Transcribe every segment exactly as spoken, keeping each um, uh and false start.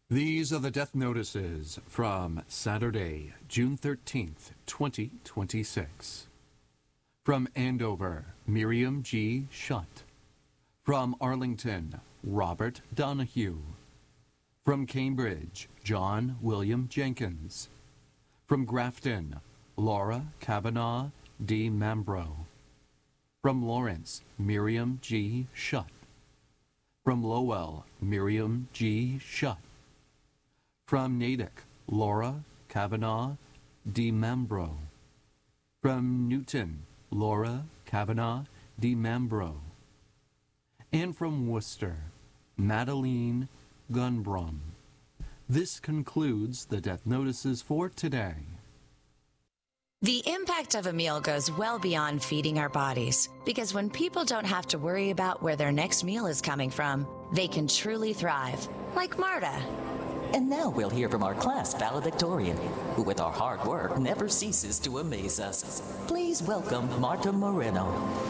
These are the death notices from Saturday, June thirteenth, twenty twenty-six. From Andover, Miriam G. Schutt. From Arlington, Robert Donahue. From Cambridge, John William Jenkins. From Grafton, Laura Kavanaugh D. Mambro. From Lawrence, Miriam G. Schutt. From Lowell, Miriam G. Schutt. From Natick, Laura Kavanaugh D. Mambro. From Newton, Laura Kavanaugh D. Mambro. And from Worcester, Madeline Gunbrom. This concludes the death notices for today. The impact of a meal goes well beyond feeding our bodies, because when people don't have to worry about where their next meal is coming from, they can truly thrive, like Marta. And now we'll hear from our class valedictorian, who with our hard work never ceases to amaze us. Please welcome Marta Moreno.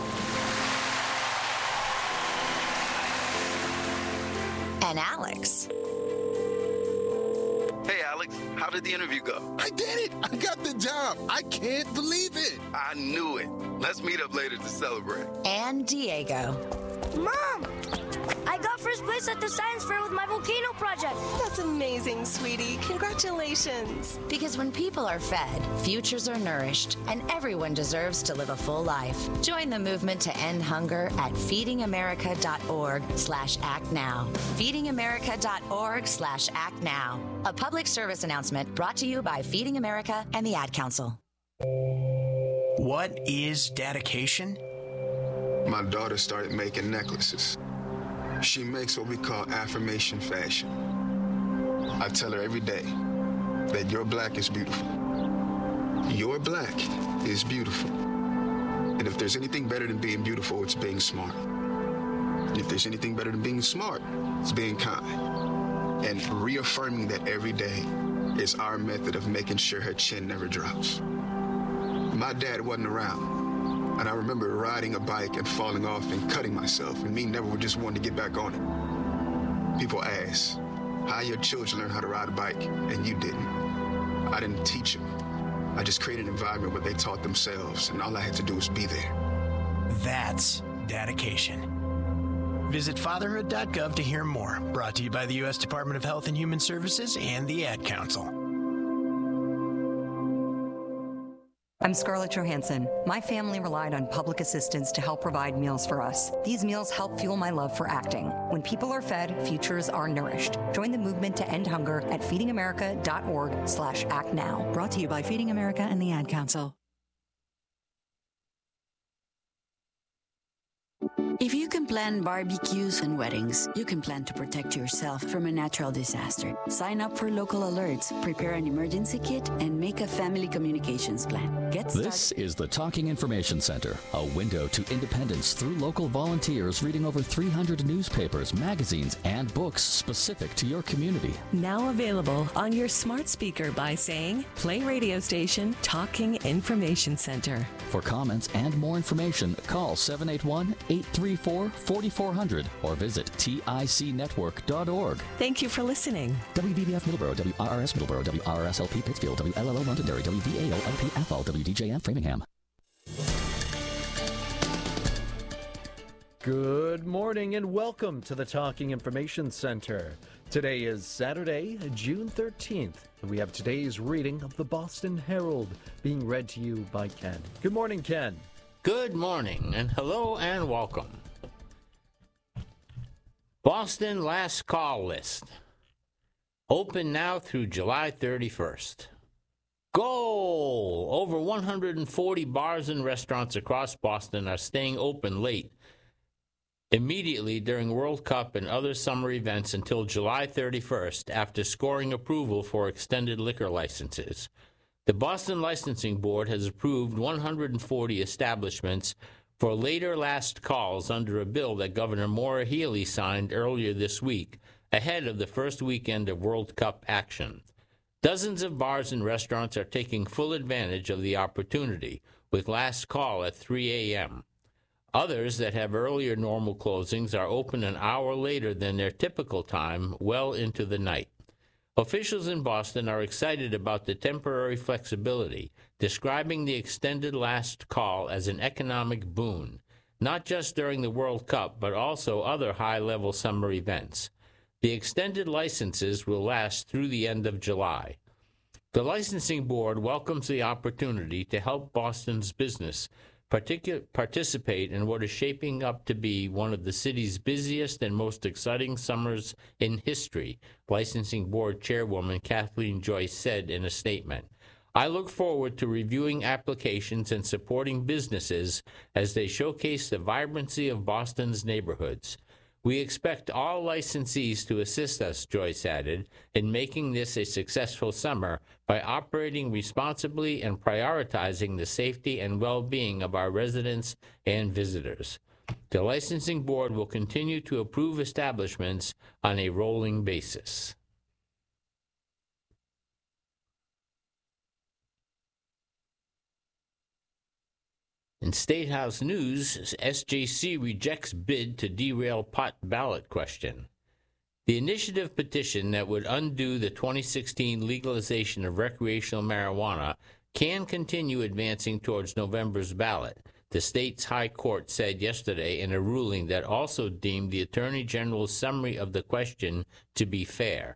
And Alex. Hey, Alex, how did the interview go? I did it! I got the job! I can't believe it! I knew it. Let's meet up later to celebrate. And Diego. Mom! I got first place at the science fair with my volcano project. That's amazing, sweetie. Congratulations. Because when people are fed, futures are nourished, and everyone deserves to live a full life. Join the movement to end hunger at feedingamerica.org slash act now. feedingamerica.org slash act now. A public service announcement brought to you by Feeding America and the Ad Council. What is dedication? My daughter started making necklaces. She makes what we call affirmation fashion. I tell her every day that your black is beautiful. Your black is beautiful. And if there's anything better than being beautiful, it's being smart. If there's anything better than being smart, it's being kind. And reaffirming that every day is our method of making sure her chin never drops. My dad wasn't around. And I remember riding a bike and falling off and cutting myself, and me never just wanted to get back on it. People ask, how your children learn how to ride a bike, and you didn't. I didn't teach them. I just created an environment where they taught themselves, and all I had to do was be there. That's dedication. Visit fatherhood dot gov to hear more. Brought to you by the U S Department of Health and Human Services and the Ad Council. I'm Scarlett Johansson. My family relied on public assistance to help provide meals for us. These meals help fuel my love for acting. When people are fed, futures are nourished. Join the movement to end hunger at feedingamerica.org slash act now. Brought to you by Feeding America and the Ad Council. If you can plan barbecues and weddings, you can plan to protect yourself from a natural disaster. Sign up for local alerts, prepare an emergency kit, and make a family communications plan. Get started. This is the Talking Information Center, a window to independence through local volunteers reading over three hundred newspapers, magazines, and books specific to your community. Now available on your smart speaker by saying, play radio station Talking Information Center. For comments and more information, call seven eight one, eight three four, four four zero zero or visit tic network dot org. Thank you for listening. W V B F Middleborough, W R R S Middleborough, W R R S L P Pittsfield, W L L O Londonderry, W V A O L P Athol, W D J M Framingham. Good morning and welcome to the Talking Information Center. Today is Saturday, June thirteenth, and we have today's reading of the Boston Herald being read to you by Ken. Good morning, Ken. Good morning, and hello and welcome. Boston Last Call List. Open now through July thirty-first. Goal! Over one hundred forty bars and restaurants across Boston are staying open late immediately during World Cup and other summer events until July thirty-first after scoring approval for extended liquor licenses. The Boston Licensing Board has approved one hundred forty establishments for later last calls under a bill that Governor Maura Healey signed earlier this week, ahead of the first weekend of World Cup action. Dozens of bars and restaurants are taking full advantage of the opportunity, with last call at three a.m. Others that have earlier normal closings are open an hour later than their typical time, well into the night. Officials in Boston are excited about the temporary flexibility, describing the extended last call as an economic boon, not just during the World Cup, but also other high-level summer events. The extended licenses will last through the end of July. The licensing board welcomes the opportunity to help Boston's business particu- participate in what is shaping up to be one of the city's busiest and most exciting summers in history, licensing board chairwoman Kathleen Joyce said in a statement. I look forward to reviewing applications and supporting businesses as they showcase the vibrancy of Boston's neighborhoods. We expect all licensees to assist us, Joyce added, in making this a successful summer by operating responsibly and prioritizing the safety and well-being of our residents and visitors. The licensing board will continue to approve establishments on a rolling basis. In State House news, S J C rejects bid to derail pot ballot question. The initiative petition that would undo the twenty sixteen legalization of recreational marijuana can continue advancing towards November's ballot, the state's high court said yesterday in a ruling that also deemed the Attorney General's summary of the question to be fair.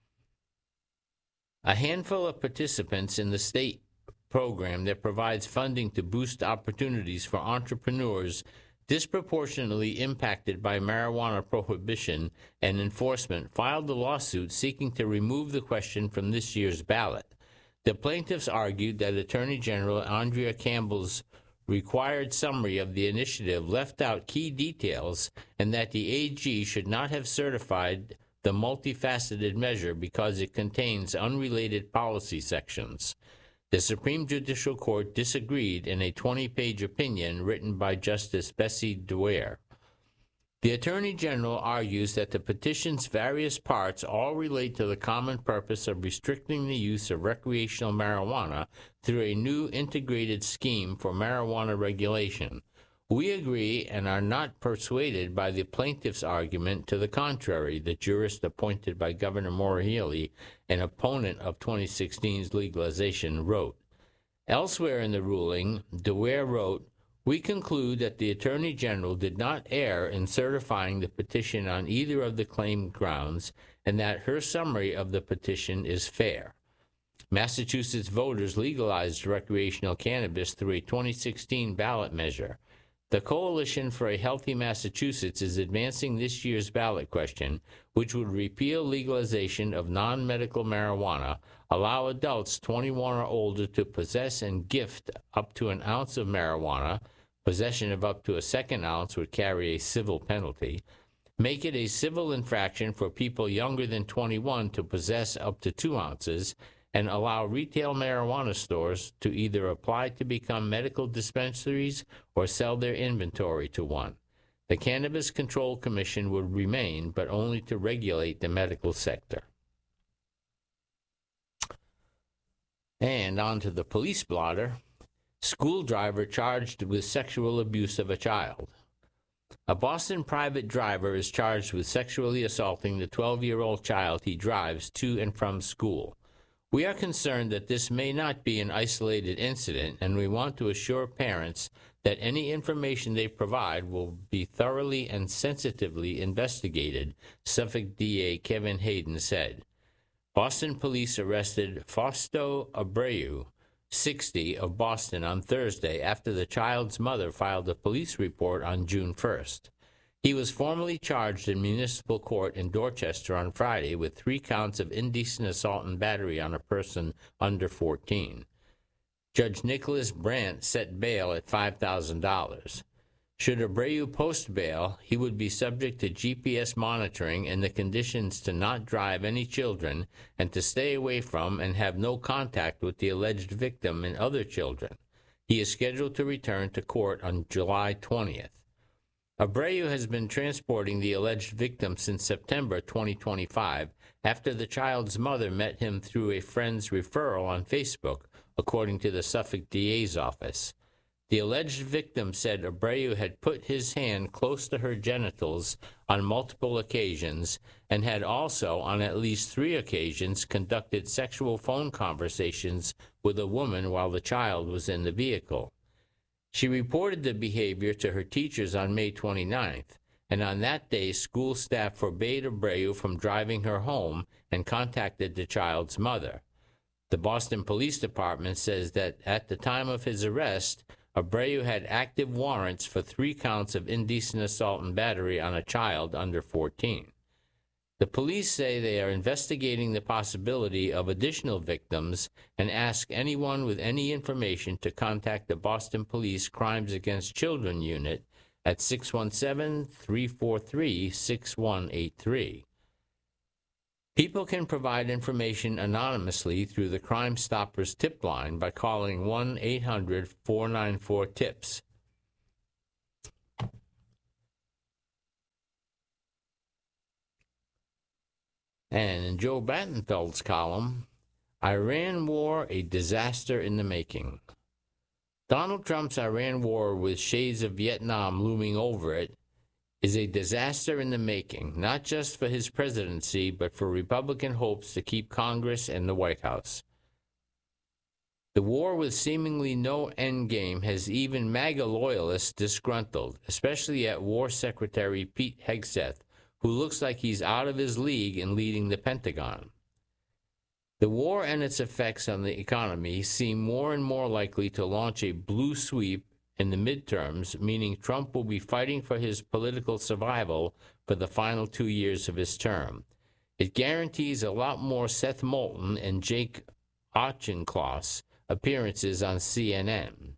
A handful of participants in the state program that provides funding to boost opportunities for entrepreneurs disproportionately impacted by marijuana prohibition and enforcement filed a lawsuit seeking to remove the question from this year's ballot. The plaintiffs argued that Attorney General Andrea Campbell's required summary of the initiative left out key details and that the A G should not have certified the multifaceted measure because it contains unrelated policy sections. The Supreme Judicial Court disagreed in a twenty-page opinion written by Justice Bessie Dwyer. The Attorney General argues that the petition's various parts all relate to the common purpose of restricting the use of recreational marijuana through a new integrated scheme for marijuana regulation. We agree and are not persuaded by the plaintiff's argument to the contrary, the jurist appointed by Governor Maura Healey, an opponent of twenty sixteen's legalization, wrote. Elsewhere in the ruling, DeWare wrote, we conclude that the Attorney General did not err in certifying the petition on either of the claimed grounds and that her summary of the petition is fair. Massachusetts voters legalized recreational cannabis through a twenty sixteen ballot measure. The Coalition for a Healthy Massachusetts is advancing this year's ballot question, which would repeal legalization of non-medical marijuana, allow adults twenty-one or older to possess and gift up to an ounce of marijuana, possession of up to a second ounce would carry a civil penalty, make it a civil infraction for people younger than twenty-one to possess up to two ounces, and allow retail marijuana stores to either apply to become medical dispensaries or sell their inventory to one. The Cannabis Control Commission would remain, but only to regulate the medical sector. And on to the police blotter. School driver charged with sexual abuse of a child. A Boston private driver is charged with sexually assaulting the twelve-year-old child he drives to and from school. We are concerned that this may not be an isolated incident, and we want to assure parents that any information they provide will be thoroughly and sensitively investigated, Suffolk D A Kevin Hayden said. Boston police arrested Fausto Abreu, sixty, of Boston on Thursday after the child's mother filed a police report on June first. He was formally charged in municipal court in Dorchester on Friday with three counts of indecent assault and battery on a person under fourteen. Judge Nicholas Brandt set bail at five thousand dollars. Should Abreu post bail, he would be subject to G P S monitoring and the conditions to not drive any children and to stay away from and have no contact with the alleged victim and other children. He is scheduled to return to court on July twentieth. Abreu has been transporting the alleged victim since September twenty twenty-five after the child's mother met him through a friend's referral on Facebook, according to the Suffolk D A's office. The alleged victim said Abreu had put his hand close to her genitals on multiple occasions and had also, on at least three occasions, conducted sexual phone conversations with a woman while the child was in the vehicle. She reported the behavior to her teachers on May twenty-ninth, and on that day, school staff forbade Abreu from driving her home and contacted the child's mother. The Boston Police Department says that at the time of his arrest, Abreu had active warrants for three counts of indecent assault and battery on a child under fourteen. The police say they are investigating the possibility of additional victims and ask anyone with any information to contact the Boston Police Crimes Against Children Unit at six one seven, three four three, six one eight three. People can provide information anonymously through the Crime Stoppers tip line by calling one eight hundred, four nine four, TIPS. And in Joe Battenfeld's column, Iran War, a disaster in the making. Donald Trump's Iran war with shades of Vietnam looming over it is a disaster in the making, not just for his presidency, but for Republican hopes to keep Congress and the White House. The war with seemingly no endgame has even MAGA loyalists disgruntled, especially at War Secretary Pete Hegseth, who looks like he's out of his league in leading the Pentagon. The war and its effects on the economy seem more and more likely to launch a blue sweep in the midterms, meaning Trump will be fighting for his political survival for the final two years of his term. It guarantees a lot more Seth Moulton and Jake Auchincloss appearances on C N N.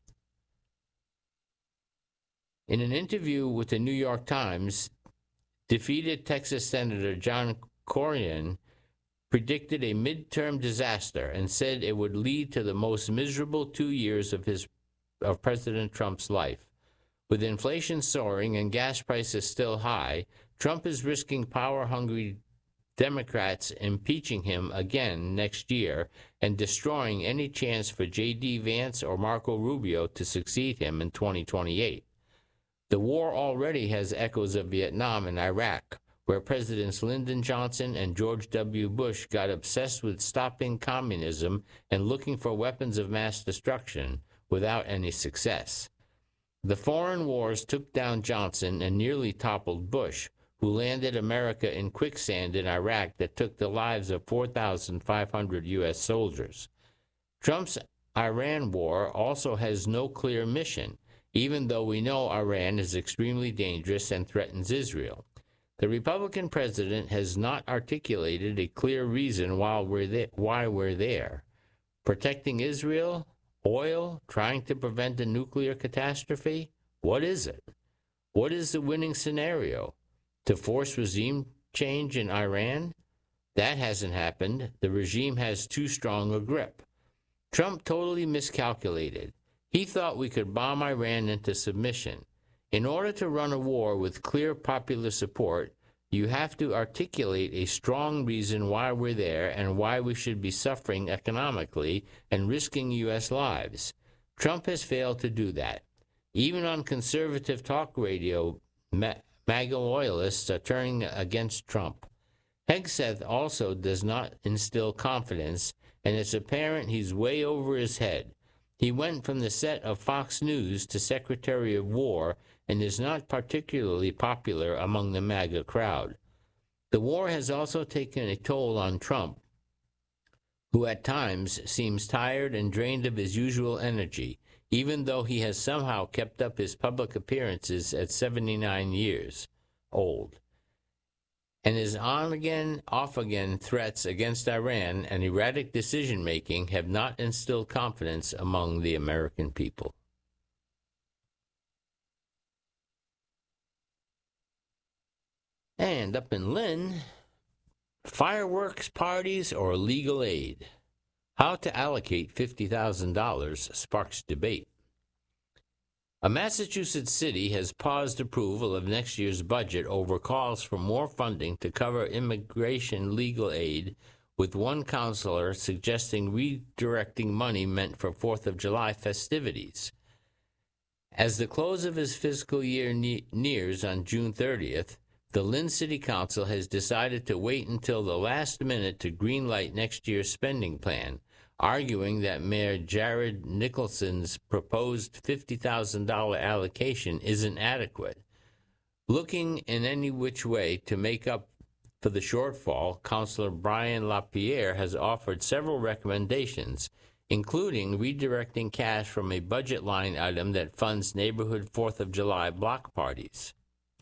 In an interview with the New York Times, defeated Texas Senator John Cornyn predicted a midterm disaster and said it would lead to the most miserable two years of his of President Trump's life. With inflation soaring and gas prices still high, Trump is risking power-hungry Democrats impeaching him again next year and destroying any chance for J D Vance or Marco Rubio to succeed him in twenty twenty-eight. The war already has echoes of Vietnam and Iraq, where Presidents Lyndon Johnson and George W. Bush got obsessed with stopping communism and looking for weapons of mass destruction without any success. The foreign wars took down Johnson and nearly toppled Bush, who landed America in quicksand in Iraq that took the lives of four thousand five hundred U S soldiers. Trump's Iran war also has no clear mission, even though we know Iran is extremely dangerous and threatens Israel. The Republican president has not articulated a clear reason why we're there. Why we're there. Protecting Israel? Oil? Trying to prevent a nuclear catastrophe? What is it? What is the winning scenario? To force regime change in Iran? That hasn't happened. The regime has too strong a grip. Trump totally miscalculated. He thought we could bomb Iran into submission. In order to run a war with clear popular support, you have to articulate a strong reason why we're there and why we should be suffering economically and risking U S lives. Trump has failed to do that. Even on conservative talk radio, MAGA loyalists are turning against Trump. Hegseth also does not instill confidence, and it's apparent he's way over his head. He went from the set of Fox News to Secretary of War and is not particularly popular among the MAGA crowd. The war has also taken a toll on Trump, who at times seems tired and drained of his usual energy, even though he has somehow kept up his public appearances at seventy-nine years old. And his on-again, off-again threats against Iran and erratic decision-making have not instilled confidence among the American people. And up in Lynn, fireworks parties or legal aid? How to allocate fifty thousand dollars sparks debate. A Massachusetts city has paused approval of next year's budget over calls for more funding to cover immigration legal aid, with one councilor suggesting redirecting money meant for fourth of July festivities. As the close of his fiscal year ne- nears on June thirtieth, the Lynn City Council has decided to wait until the last minute to greenlight next year's spending plan, arguing that Mayor Jared Nicholson's proposed fifty thousand dollars allocation isn't adequate. Looking in any which way to make up for the shortfall, Councilor Brian LaPierre has offered several recommendations, including redirecting cash from a budget line item that funds neighborhood fourth of July block parties.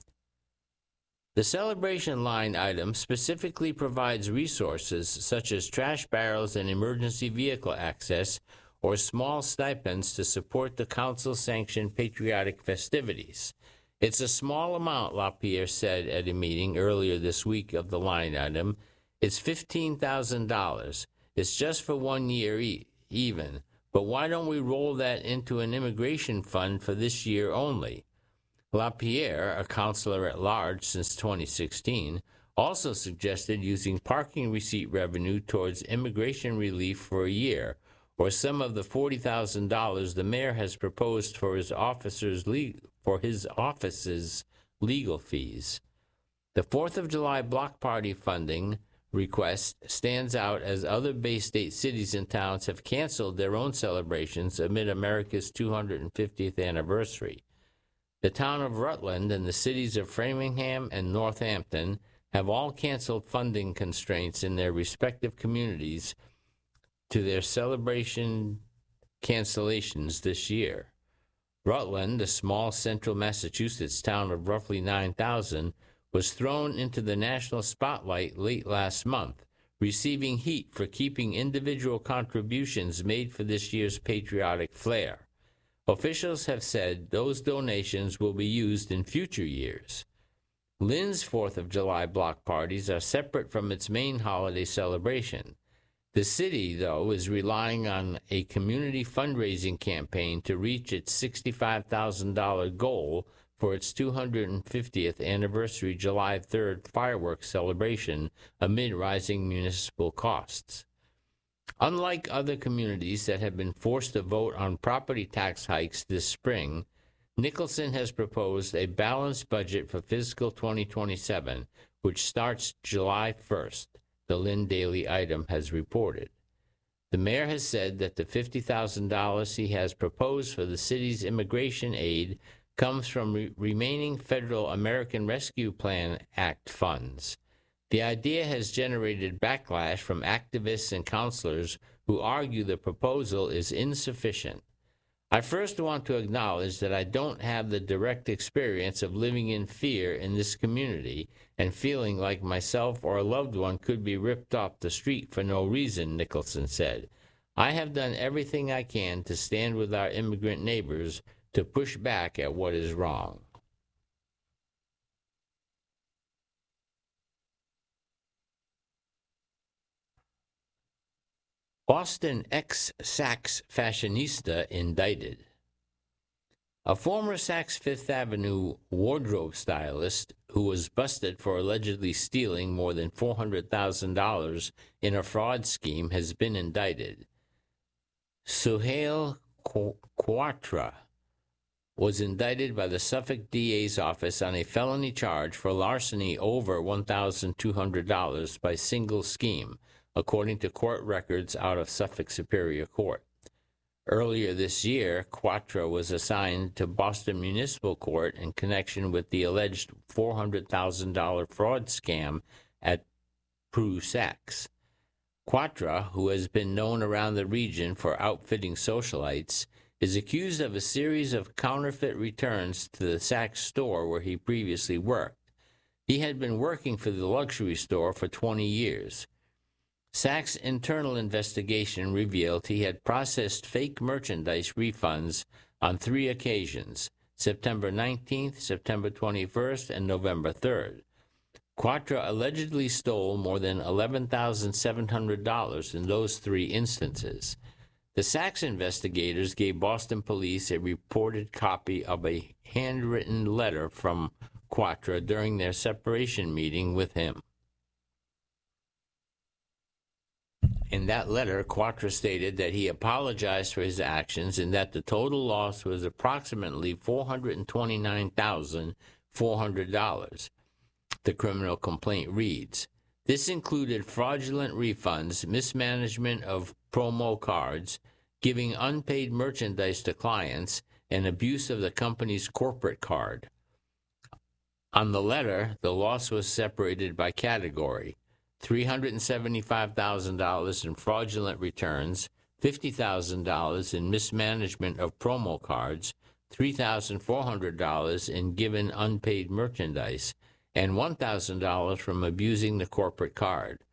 The celebration line item specifically provides resources such as trash barrels and emergency vehicle access or small stipends to support the council-sanctioned patriotic festivities. It's a small amount, LaPierre said at a meeting earlier this week of the line item. It's fifteen thousand dollars. It's just for one year e- even. But why don't we roll that into an immigration fund for this year only? LaPierre, a councilor at large since twenty sixteen, also suggested using parking receipt revenue towards immigration relief for a year, or some of the forty thousand dollars the mayor has proposed for his officers' le- for his office's legal fees. The fourth of July block party funding request stands out as other Bay State cities and towns have canceled their own celebrations amid America's two hundred fiftieth anniversary. The town of Rutland and the cities of Framingham and Northampton have all canceled funding constraints in their respective communities to their celebration cancellations this year. Rutland, a small central Massachusetts town of roughly nine thousand, was thrown into the national spotlight late last month, receiving heat for keeping individual contributions made for this year's patriotic flair. Officials have said those donations will be used in future years. Lynn's fourth of July block parties are separate from its main holiday celebration. The city, though, is relying on a community fundraising campaign to reach its sixty-five thousand dollars goal for its two hundred fiftieth anniversary July third fireworks celebration amid rising municipal costs. Unlike other communities that have been forced to vote on property tax hikes this spring, Nicholson has proposed a balanced budget for fiscal twenty twenty-seven, which starts July first, the Lynn Daily item has reported. The mayor has said that the fifty thousand dollars he has proposed for the city's immigration aid comes from re- remaining federal American Rescue Plan Act funds. The idea has generated backlash from activists and counselors who argue the proposal is insufficient. I first want to acknowledge that I don't have the direct experience of living in fear in this community and feeling like myself or a loved one could be ripped off the street for no reason, Nicholson said. I have done everything I can to stand with our immigrant neighbors to push back at what is wrong. Boston ex-Saks fashionista indicted. A former Saks Fifth Avenue wardrobe stylist who was busted for allegedly stealing more than four hundred thousand dollars in a fraud scheme has been indicted. Suhail Quatra was indicted by the Suffolk D A's office on a felony charge for larceny over one thousand two hundred dollars by single scheme, according to court records out of Suffolk Superior Court. Earlier this year, Quatra was assigned to Boston Municipal Court in connection with the alleged four hundred thousand dollars fraud scam at Prue Saks. Quatra, who has been known around the region for outfitting socialites, is accused of a series of counterfeit returns to the Saks store where he previously worked. He had been working for the luxury store for twenty years. Saks' internal investigation revealed he had processed fake merchandise refunds on three occasions, September nineteenth, September twenty-first, and November third. Quatra allegedly stole more than eleven thousand seven hundred dollars in those three instances. The Saks investigators gave Boston police a reported copy of a handwritten letter from Quatra during their separation meeting with him. In that letter, Quattro stated that he apologized for his actions and that the total loss was approximately four hundred twenty-nine thousand four hundred dollars. The criminal complaint reads, this included fraudulent refunds, mismanagement of promo cards, giving unpaid merchandise to clients, and abuse of the company's corporate card. On the letter, the loss was separated by category: three hundred seventy-five thousand dollars in fraudulent returns, fifty thousand dollars in mismanagement of promo cards, three thousand four hundred dollars in given unpaid merchandise, and one thousand dollars from abusing the corporate card.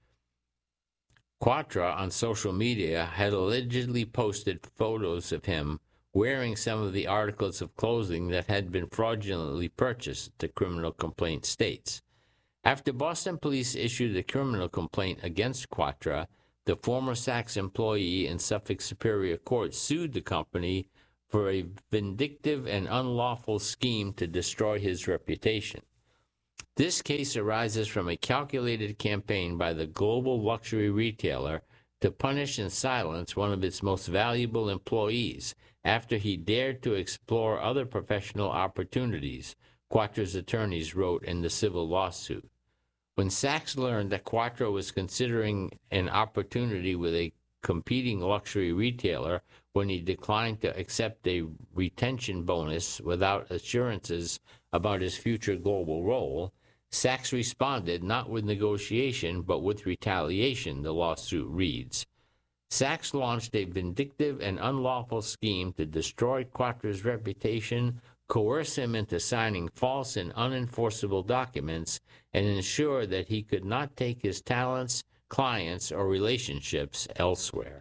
Quattro on social media had allegedly posted photos of him wearing some of the articles of clothing that had been fraudulently purchased, the criminal complaint states. After Boston police issued a criminal complaint against Quattro, the former Saks employee in Suffolk Superior Court sued the company for a vindictive and unlawful scheme to destroy his reputation. This case arises from a calculated campaign by the global luxury retailer to punish and silence one of its most valuable employees after he dared to explore other professional opportunities, Quattro's attorneys wrote in the civil lawsuit. When Saks learned that Quattro was considering an opportunity with a competing luxury retailer when he declined to accept a retention bonus without assurances about his future global role, Saks responded not with negotiation but with retaliation, the lawsuit reads. Saks launched a vindictive and unlawful scheme to destroy Quattro's reputation, coerce him into signing false and unenforceable documents, and ensure that he could not take his talents, clients, or relationships elsewhere.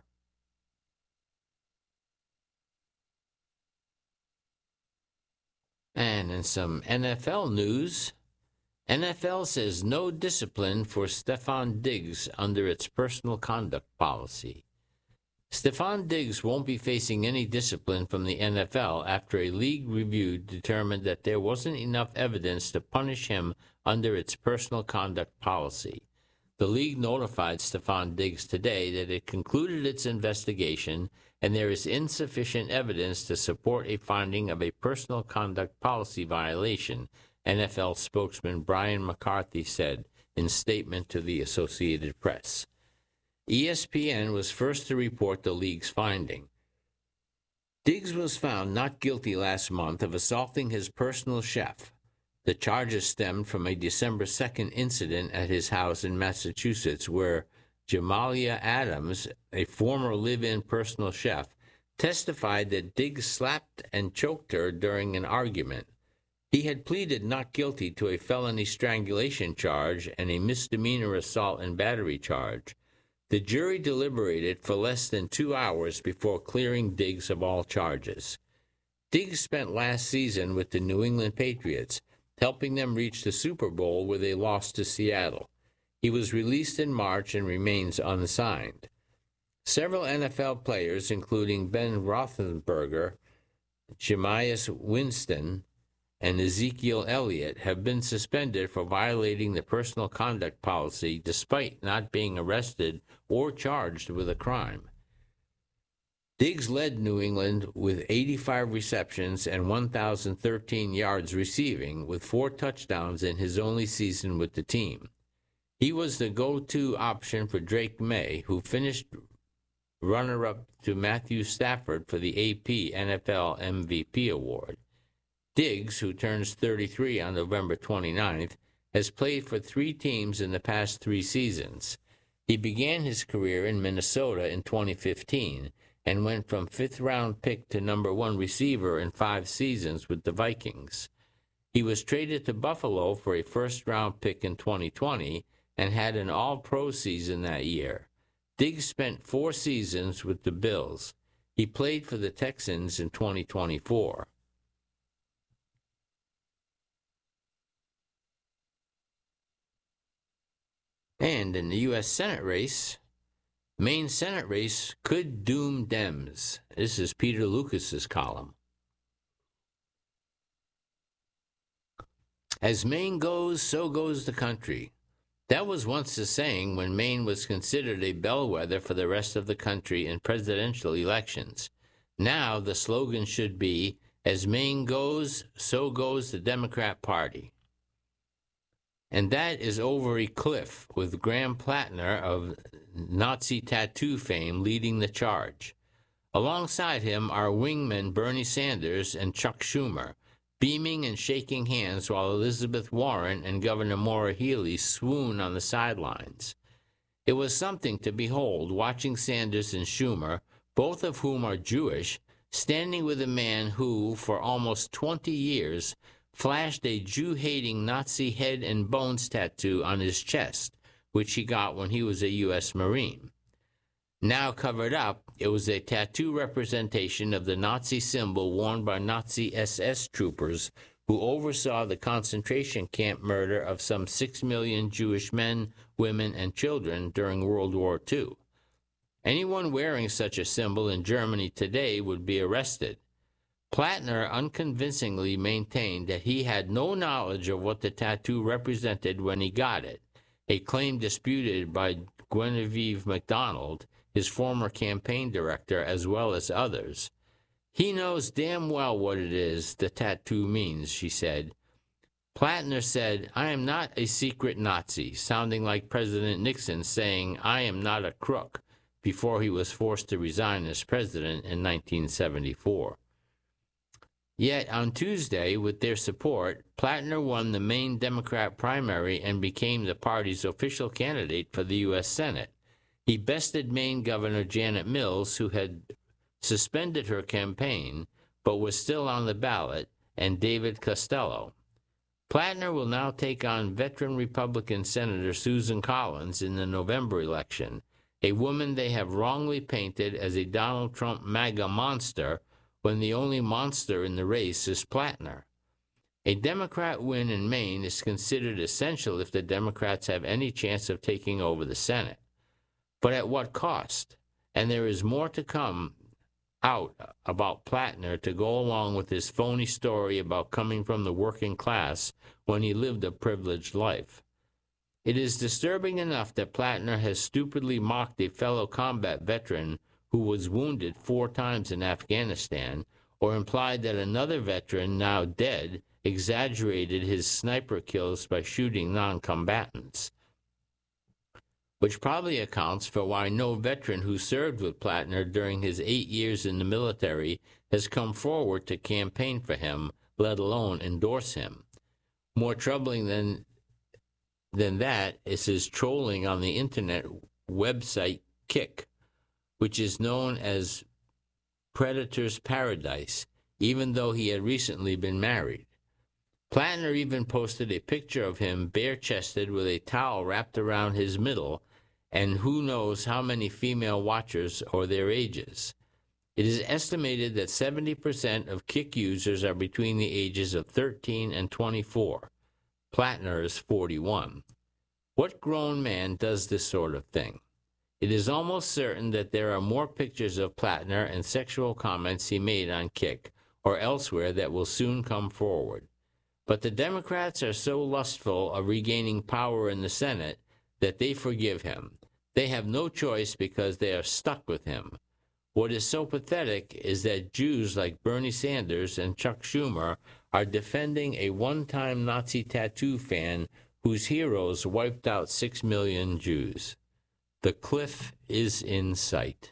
And in some N F L news, N F L says no discipline for Stefon Diggs under its personal conduct policy. Stefon Diggs won't be facing any discipline from the N F L after a league review determined that there wasn't enough evidence to punish him under its personal conduct policy. The league notified Stefon Diggs today that it concluded its investigation and there is insufficient evidence to support a finding of a personal conduct policy violation, N F L spokesman Brian McCarthy said in statement to the Associated Press. E S P N was first to report the league's finding. Diggs was found not guilty last month of assaulting his personal chef. The charges stemmed from a December second incident at his house in Massachusetts where Jamalia Adams, a former live-in personal chef, testified that Diggs slapped and choked her during an argument. He had pleaded not guilty to a felony strangulation charge and a misdemeanor assault and battery charge. The jury deliberated for less than two hours before clearing Diggs of all charges. Diggs spent last season with the New England Patriots, helping them reach the Super Bowl where they lost to Seattle. He was released in March and remains unsigned. Several N F L players, including Ben Roethlisberger, Jameis Winston, and Ezekiel Elliott, have been suspended for violating the personal conduct policy despite not being arrested or charged with a crime. Diggs led New England with eighty-five receptions and one thousand thirteen yards receiving, with four touchdowns in his only season with the team. He was the go-to option for Drake May, who finished runner-up to Matthew Stafford for the A P N F L M V P award. Diggs, who turns thirty-three on November twenty-ninth, has played for three teams in the past three seasons. He began his career in Minnesota in twenty fifteen and went from fifth-round pick to number one receiver in five seasons with the Vikings. He was traded to Buffalo for a first-round pick in twenty twenty and had an all-pro season that year. Diggs spent four seasons with the Bills. He played for the Texans in twenty twenty-four. And in the U S Senate race, Maine Senate race could doom Dems. This is Peter Lucas's column. As Maine goes, so goes the country. That was once the saying when Maine was considered a bellwether for the rest of the country in presidential elections. Now the slogan should be, as Maine goes, so goes the Democrat Party. And that is over a cliff, with Graham Plattner of Nazi tattoo fame leading the charge. Alongside him are wingmen Bernie Sanders and Chuck Schumer, beaming and shaking hands while Elizabeth Warren and Governor Maura Healey swoon on the sidelines. It was something to behold, watching Sanders and Schumer, both of whom are Jewish, standing with a man who, for almost twenty years, flashed a Jew-hating Nazi head and bones tattoo on his chest, which he got when he was a U S Marine. Now covered up, it was a tattoo representation of the Nazi symbol worn by Nazi S S troopers who oversaw the concentration camp murder of some six million Jewish men, women, and children during World War Two. Anyone wearing such a symbol in Germany today would be arrested. Plattner unconvincingly maintained that he had no knowledge of what the tattoo represented when he got it, a claim disputed by Genevieve McDonald, his former campaign director, as well as others. He knows damn well what it is the tattoo means, she said. Plattner said, I am not a secret Nazi, sounding like President Nixon saying, I am not a crook, before he was forced to resign as president in nineteen seventy-four. Yet on Tuesday, with their support, Plattner won the Maine Democrat primary and became the party's official candidate for the U S Senate. He bested Maine Governor Janet Mills, who had suspended her campaign, but was still on the ballot, and David Costello. Plattner will now take on veteran Republican Senator Susan Collins in the November election, a woman they have wrongly painted as a Donald Trump MAGA monster, when the only monster in the race is Plattner. A Democrat win in Maine is considered essential if the Democrats have any chance of taking over the Senate. But at what cost? And there is more to come out about Plattner to go along with his phony story about coming from the working class when he lived a privileged life. It is disturbing enough that Plattner has stupidly mocked a fellow combat veteran who was wounded four times in Afghanistan, or implied that another veteran, now dead, exaggerated his sniper kills by shooting non-combatants, which probably accounts for why no veteran who served with Plattner during his eight years in the military has come forward to campaign for him, let alone endorse him. More troubling than, than that is his trolling on the internet website Kick, which is known as Predator's Paradise, even though he had recently been married. Plattner even posted a picture of him bare-chested with a towel wrapped around his middle, and who knows how many female watchers or their ages. It is estimated that seventy percent of Kick users are between the ages of thirteen and twenty-four. Plattner is forty-one. What grown man does this sort of thing? It is almost certain that there are more pictures of Plattner and sexual comments he made on Kick or elsewhere that will soon come forward. But the Democrats are so lustful of regaining power in the Senate that they forgive him. They have no choice because they are stuck with him. What is so pathetic is that Jews like Bernie Sanders and Chuck Schumer are defending a one-time Nazi tattoo fan whose heroes wiped out six million Jews. The cliff is in sight.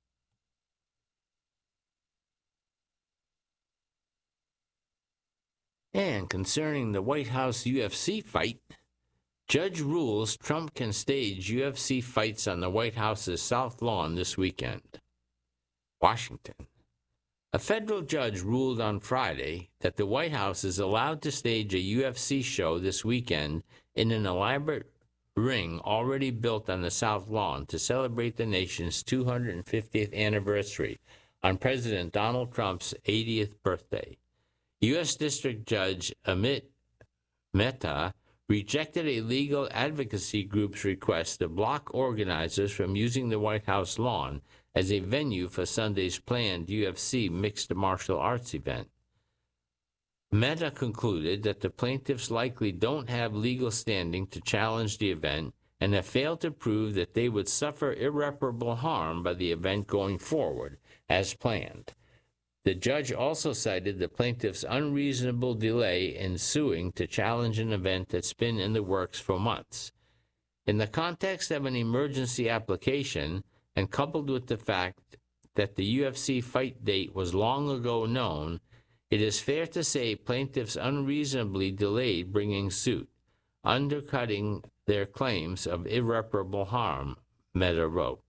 And concerning the White House U F C fight, judge rules Trump can stage U F C fights on the White House's South Lawn this weekend. Washington. A federal judge ruled on Friday that the White House is allowed to stage a U F C show this weekend in an elaborate ring already built on the South Lawn to celebrate the nation's two hundred fiftieth anniversary on President Donald Trump's eightieth birthday. U S District Judge Amit Mehta rejected a legal advocacy group's request to block organizers from using the White House lawn as a venue for Sunday's planned U F C mixed martial arts event. Meta concluded that the plaintiffs likely don't have legal standing to challenge the event and have failed to prove that they would suffer irreparable harm by the event going forward, as planned. The judge also cited the plaintiff's unreasonable delay in suing to challenge an event that's been in the works for months. In the context of an emergency application, and coupled with the fact that the U F C fight date was long ago known, it is fair to say plaintiffs unreasonably delayed bringing suit, undercutting their claims of irreparable harm, Meta wrote.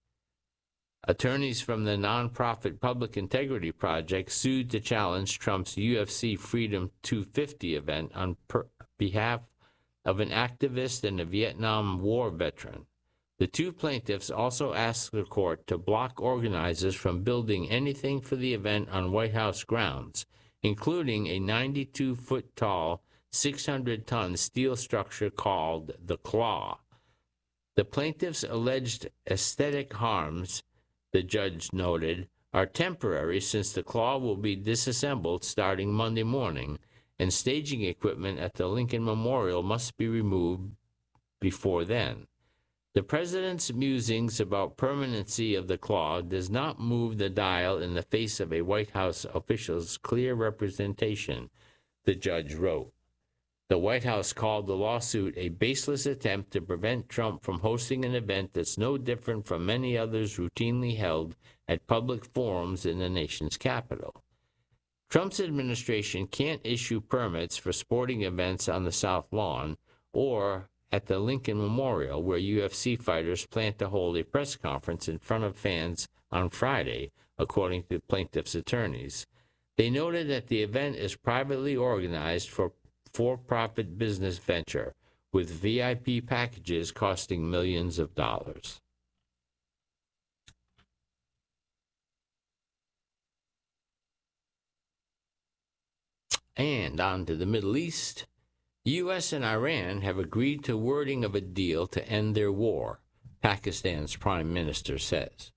Attorneys from the nonprofit Public Integrity Project sued to challenge Trump's U F C Freedom two fifty event on per- behalf of an activist and a Vietnam War veteran. The two plaintiffs also asked the court to block organizers from building anything for the event on White House grounds, including a ninety-two foot tall, six hundred ton steel structure called the Claw. The plaintiffs' alleged aesthetic harms, the judge noted, are temporary since the Claw will be disassembled starting Monday morning, and staging equipment at the Lincoln Memorial must be removed before then. The president's musings about permanency of the Claw does not move the dial in the face of a White House official's clear representation, the judge wrote. The White House called the lawsuit a baseless attempt to prevent Trump from hosting an event that's no different from many others routinely held at public forums in the nation's capital. Trump's administration can't issue permits for sporting events on the South Lawn or at the Lincoln Memorial, where U F C fighters plan to hold a press conference in front of fans on Friday, according to plaintiffs' attorneys. They noted that the event is privately organized for for-profit business venture, with V I P packages costing millions of dollars. And on to the Middle East. U S and Iran have agreed to wording of a deal to end their war, Pakistan's prime minister says.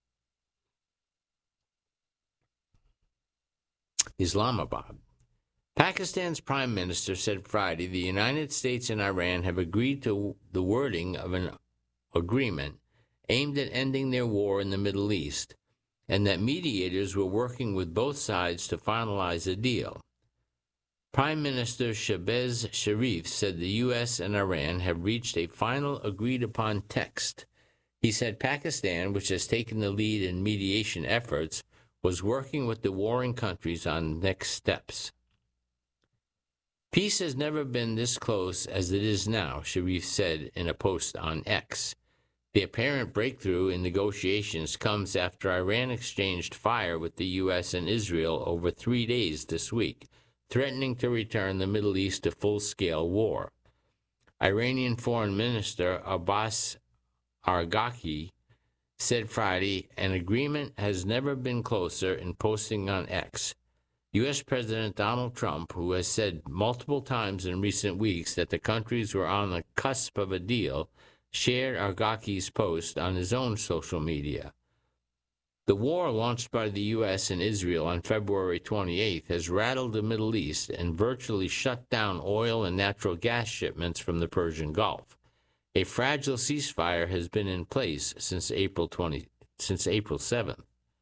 Islamabad. Pakistan's prime minister said Friday the United States and Iran have agreed to the wording of an agreement aimed at ending their war in the Middle East, and that mediators were working with both sides to finalize a deal. Prime Minister Shehbaz Sharif said the U S and Iran have reached a final agreed-upon text. He said Pakistan, which has taken the lead in mediation efforts, was working with the warring countries on next steps. Peace has never been this close as it is now, Sharif said in a post on X. The apparent breakthrough in negotiations comes after Iran exchanged fire with the U S and Israel over three days this week, threatening to return the Middle East to full-scale war. Iranian Foreign Minister Abbas Araghchi said Friday an agreement has never been closer, in posting on X. U S President Donald Trump, who has said multiple times in recent weeks that the countries were on the cusp of a deal, shared Araghchi's post on his own social media. The war launched by the U S and Israel on February twenty-eighth has rattled the Middle East and virtually shut down oil and natural gas shipments from the Persian Gulf. A fragile ceasefire has been in place since April twentieth, since April seventh.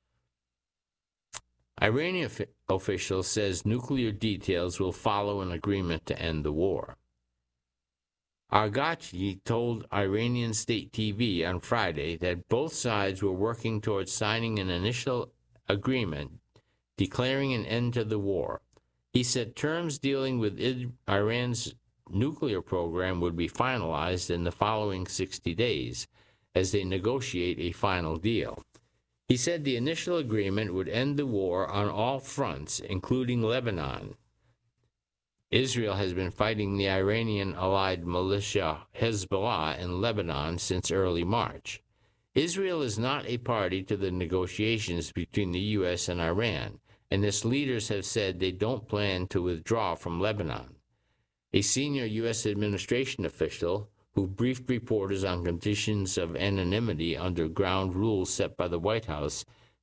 Iranian official says nuclear details will follow an agreement to end the war. Araghchi told Iranian state T V on Friday that both sides were working towards signing an initial agreement declaring an end to the war. He said terms dealing with Iran's nuclear program would be finalized in the following sixty days as they negotiate a final deal. He said the initial agreement would end the war on all fronts, including Lebanon. Israel has been fighting the Iranian-allied militia Hezbollah in Lebanon since early March. Israel is not a party to the negotiations between the U S and Iran, and its leaders have said they don't plan to withdraw from Lebanon. A senior U S administration official who briefed reporters on conditions of anonymity under ground rules set by the White House,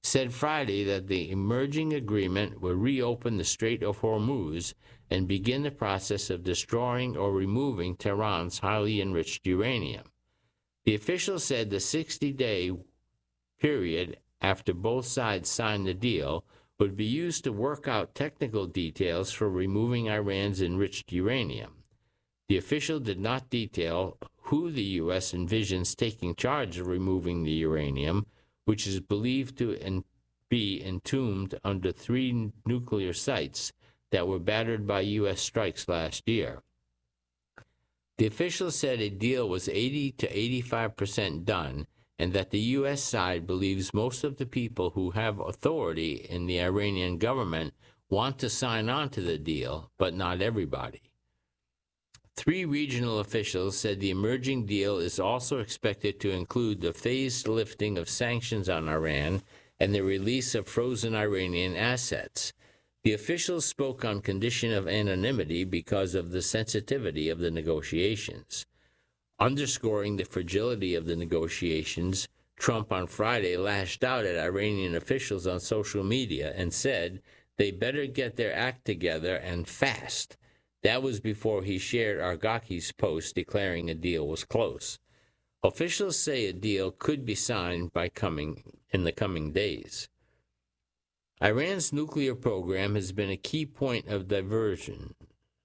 said Friday that the emerging agreement would reopen the Strait of Hormuz and begin the process of destroying or removing Tehran's highly enriched uranium. The official said the sixty-day period after both sides signed the deal would be used to work out technical details for removing Iran's enriched uranium. The official did not detail who the U S envisions taking charge of removing the uranium, which is believed to en- be entombed under three nuclear sites that were battered by U S strikes last year. The official said a deal was eighty to eighty-five percent done, and that the U S side believes most of the people who have authority in the Iranian government want to sign on to the deal, but not everybody. Three regional officials said the emerging deal is also expected to include the phased lifting of sanctions on Iran and the release of frozen Iranian assets. The officials spoke on condition of anonymity because of the sensitivity of the negotiations. Underscoring the fragility of the negotiations, Trump on Friday lashed out at Iranian officials on social media and said they better get their act together and fast. That was before he shared Argaki's post declaring a deal was close. Officials say a deal could be signed by coming in the coming days. Iran's nuclear program has been a key point of diversion,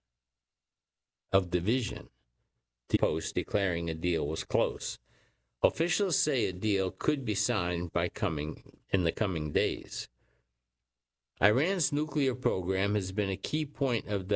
of division. The post declaring a deal was close. Officials say a deal could be signed by coming in the coming days. Iran's nuclear program has been a key point of the